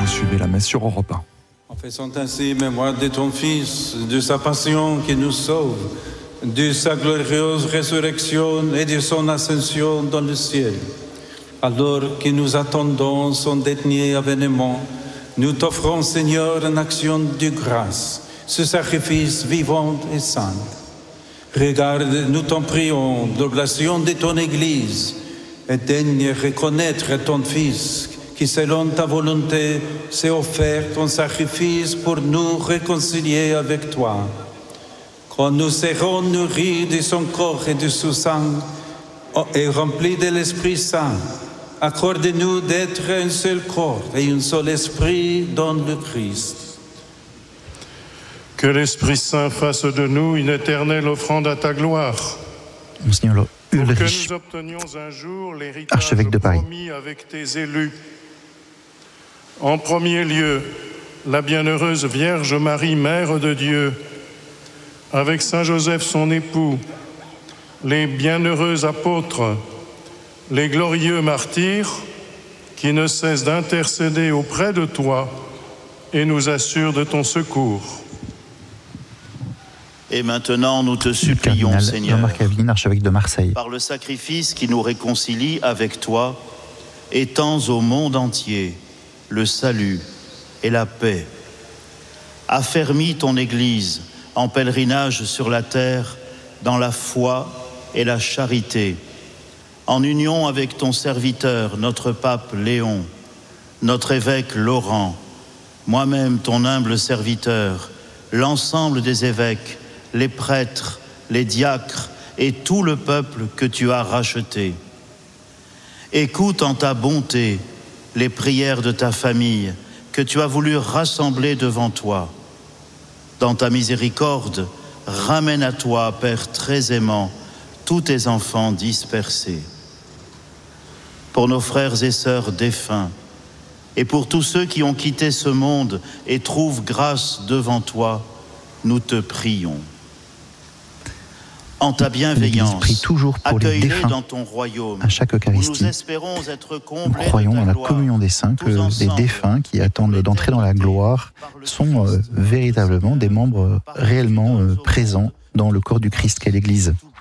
Vous suivez la messe sur Europe 1. En faisant ainsi mémoire de ton Fils, de sa passion qui nous sauve, de sa glorieuse résurrection et de son ascension dans le ciel. Alors que nous attendons son dernier avènement, nous t'offrons, Seigneur, en action de grâce, ce sacrifice vivant et saint. Regarde, nous t'en prions, l'oblation de ton Église, et daigne reconnaître ton Fils, qui selon ta volonté s'est offert en sacrifice pour nous réconcilier avec toi. Quand nous serons nourris de son corps et de son sang et remplis de l'Esprit Saint, accorde-nous d'être un seul corps et un seul esprit dans le Christ. Que l'Esprit Saint fasse de nous une éternelle offrande à ta gloire. Monseigneur Ulrich, que nous obtenions un jour l'héritage archevêque de Paris. promis avec tes élus. En premier lieu, la bienheureuse Vierge Marie, Mère de Dieu, avec Saint Joseph son époux, les bienheureux apôtres, les glorieux martyrs, qui ne cessent d'intercéder auprès de toi et nous assurent de ton secours. Et maintenant, nous te supplions, Cardinal Seigneur, Jean-Marc Aveline, archevêque de Marseille. par le sacrifice qui nous réconcilie avec toi, étends au monde entier le salut et la paix. Affermis ton Église en pèlerinage sur la terre dans la foi et la charité, en union avec ton serviteur, notre pape Léon, notre évêque Laurent, moi-même ton humble serviteur, l'ensemble des évêques, les prêtres, les diacres et tout le peuple que tu as racheté. Écoute en ta bonté les prières de ta famille que tu as voulu rassembler devant toi. Dans ta miséricorde, ramène à toi, Père très aimant, tous tes enfants dispersés. Pour nos frères et sœurs défunts, et pour tous ceux qui ont quitté ce monde et trouvent grâce devant toi, nous te prions. En ta bienveillance, prie toujours pour les accueille-les défunts dans ton royaume, à chaque Eucharistie. où nous espérons être Nous comblés croyons de ta dans la gloire, communion des saints, que tous les ensemble, défunts qui attendent d'entrer dans la gloire sont véritablement des membres réellement présents dans le corps du Christ qu'est l'Église.